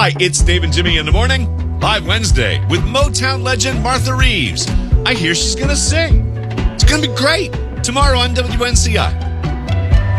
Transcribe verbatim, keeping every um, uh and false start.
Hi, it's Dave and Jimmy in the morning. Live Wednesday with Motown legend Martha Reeves. I hear she's going to sing. It's going to be great. Tomorrow on W N C I.